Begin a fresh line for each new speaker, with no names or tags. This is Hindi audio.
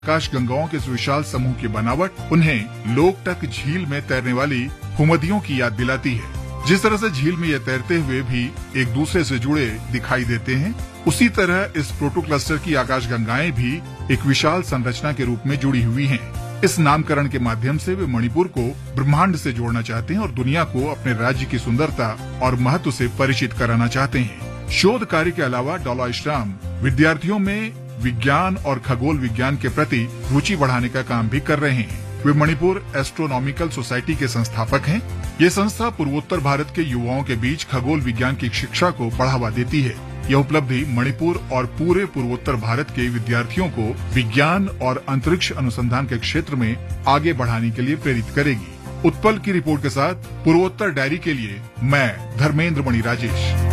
आकाश गंगाओं के इस विशाल समूह की बनावट उन्हें लोकटक झील में तैरने वाली फुमदियों की याद दिलाती है। जिस तरह से झील में ये तैरते हुए भी एक दूसरे से जुड़े दिखाई देते हैं, उसी तरह इस प्रोटोक्लस्टर की आकाश गंगाएं भी एक विशाल संरचना के रूप में जुड़ी हुई हैं। इस नामकरण के माध्यम से वे मणिपुर को ब्रह्मांड से जोड़ना चाहते हैं और दुनिया को अपने राज्य की सुंदरता और महत्व से परिचित कराना चाहते हैं। शोध कार्य के अलावा डॉलाइश्राम विद्यार्थियों में विज्ञान और खगोल विज्ञान के प्रति रुचि बढ़ाने का काम भी कर रहे हैं। वे मणिपुर एस्ट्रोनॉमिकल सोसाइटी के संस्थापक हैं। ये संस्था पूर्वोत्तर भारत के युवाओं के बीच खगोल विज्ञान की शिक्षा को बढ़ावा देती है। यह उपलब्धि मणिपुर और पूरे पूर्वोत्तर भारत के विद्यार्थियों को विज्ञान और अंतरिक्ष अनुसंधान के क्षेत्र में आगे बढ़ाने के लिए प्रेरित करेगी। उत्पल की रिपोर्ट के साथ पूर्वोत्तर डायरी के लिए मैं धर्मेंद्र मणि राजेश।